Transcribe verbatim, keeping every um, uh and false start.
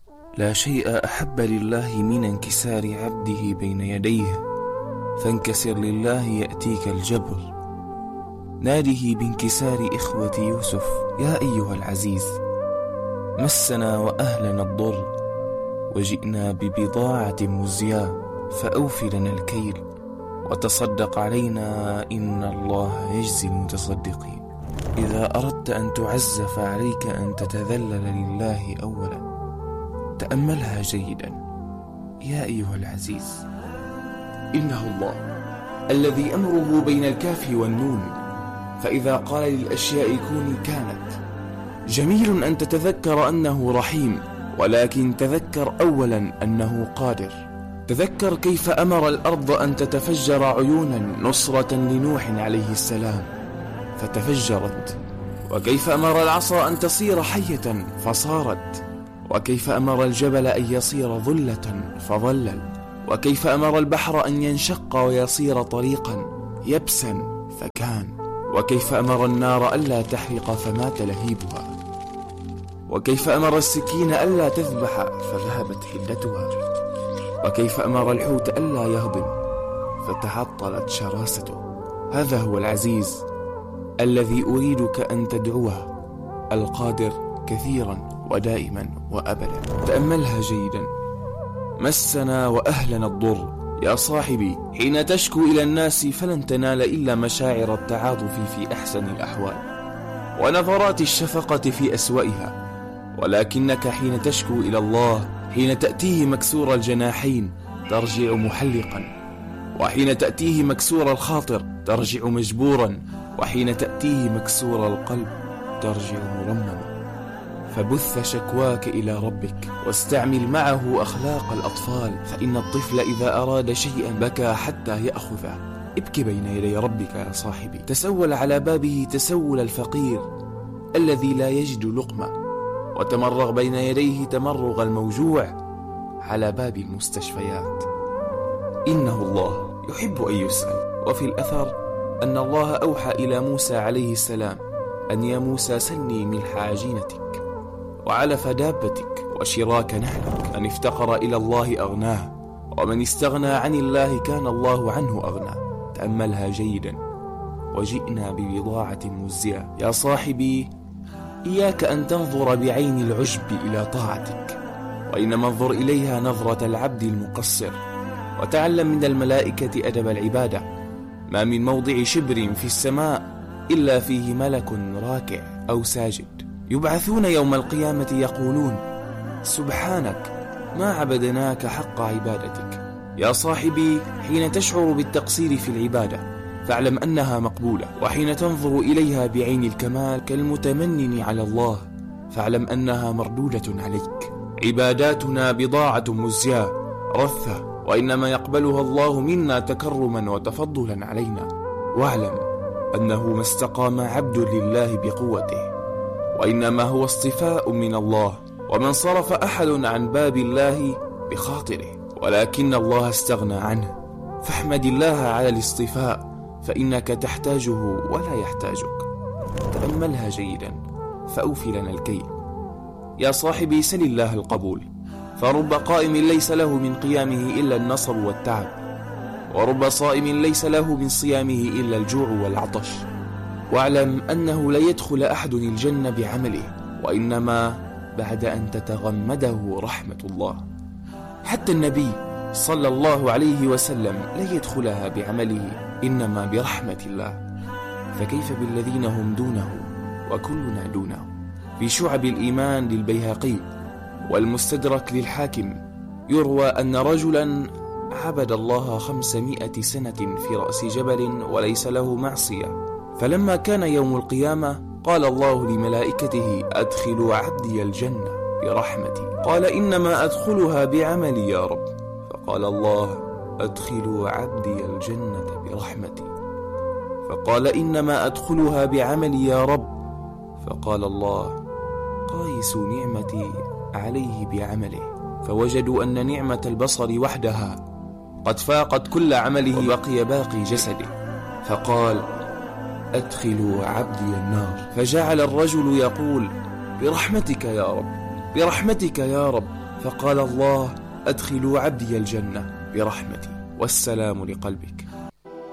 لا شيء أحب لله من انكسار عبده بين يديه، فانكسر لله يأتيك الجبر. ناده بانكسار إخوة يوسف: يا أيها العزيز، مسنا وأهلنا الضر، وجئنا ببضاعة مزجاة، فأوف لنا الكيل وتصدق علينا إن الله يجزي المتصدقين. إذا أردت أن تعز فعليك أن تتذلل لله أولا. تأملها جيدا يا أيها العزيز. إنه الله الذي أمره بين الكاف والنون، فإذا قال للأشياء كوني كانت. جميل أن تتذكر أنه رحيم، ولكن تذكر أولا أنه قادر. تذكر كيف أمر الأرض أن تتفجر عيونا نصرة لنوح عليه السلام فتفجرت، وكيف أمر العصا أن تصير حية فصارت، وكيف أمر الجبل أن يصير ظلة فظلل، وكيف أمر البحر أن ينشق ويصير طريقا يبسا فكان، وكيف أمر النار ألا تحرق فمات لهيبها، وكيف أمر السكين ألا تذبح فذهبت حدتها، وكيف أمر الحوت ألا يهضم فتعطلت شراسته. هذا هو العزيز الذي أريدك أن تدعوه، القادر كثيرا ودائما وأبدا. تأملها جيدا. مسنا وأهلنا الضر. يا صاحبي، حين تشكو إلى الناس فلن تنال إلا مشاعر التعاطف في أحسن الأحوال ونظرات الشفقة في أسوأها، ولكنك حين تشكو إلى الله، حين تأتيه مكسور الجناحين ترجع محلقا، وحين تأتيه مكسور الخاطر ترجع مجبورا، وحين تأتيه مكسور القلب ترجع مرمما. فبث شكواك إلى ربك، واستعمل معه أخلاق الأطفال، فإن الطفل إذا أراد شيئا بكى حتى يأخذه. ابكي بين يدي ربك يا صاحبي، تسول على بابه تسول الفقير الذي لا يجد لقمة، وتمرغ بين يديه تمرغ الموجوع على باب المستشفيات. إنه الله يحب أن يسأل. وفي الأثر أن الله أوحى إلى موسى عليه السلام أن يا موسى سلني ملح عجينتك وعلف دابتك وشراك نحلك. من افتقر إلى الله أغناه، ومن استغنى عن الله كان الله عنه أغنى. تأملها جيدا. وجئنا ببضاعة مزجاة. يا صاحبي، إياك أن تنظر بعين العجب إلى طاعتك، وإنما انظر إليها نظرة العبد المقصر، وتعلم من الملائكة أدب العبادة. ما من موضع شبر في السماء إلا فيه ملك راكع أو ساجد، يبعثون يوم القيامة يقولون سبحانك ما عبدناك حق عبادتك. يا صاحبي، حين تشعر بالتقصير في العبادة فاعلم أنها مقبولة، وحين تنظر إليها بعين الكمال كالمتمنن على الله فاعلم أنها مردودة عليك. عباداتنا بضاعة مزجاة رثة، وإنما يقبلها الله منا تكرما وتفضلا علينا. واعلم أنه ما استقام عبد لله بقوته، وإنما هو اصطفاء من الله، ومن صرف أحد عن باب الله بخاطره ولكن الله استغنى عنه. فاحمد الله على الاصطفاء، فإنك تحتاجه ولا يحتاجك. تأملها جيدا. فأوفي لنا الكيل. يا صاحبي، سل الله القبول، فرب قائم ليس له من قيامه إلا النصب والتعب، ورب صائم ليس له من صيامه إلا الجوع والعطش. واعلم أنه لا يدخل أحد الجنة بعمله، وإنما بعد أن تتغمده رحمة الله. حتى النبي صلى الله عليه وسلم لا يدخلها بعمله، إنما برحمة الله. فكيف بالذين هم دونه وكلنا دونه؟ في شعب الإيمان للبيهقي والمستدرك للحاكم يروى أن رجلا عبد الله خمسمائة سنة في رأس جبل وليس له معصية، فلما كان يوم القيامة قال الله لملائكته أدخلوا عبدي الجنة برحمتي. قال إنما أدخلها بعملي يا رب. فقال الله أدخلوا عبدي الجنة برحمتي. فقال إنما أدخلها بعملي يا رب. فقال الله قايسوا نعمتي عليه بعمله، فوجدوا أن نعمة البصر وحدها قد فاقت كل عمله وبقي باقي جسده. فقال أدخلوا عبدي النار. فجعل الرجل يقول برحمتك يا رب، برحمتك يا رب، فقال الله: أدخلوا عبدي الجنة برحمتي والسلام لقلبك.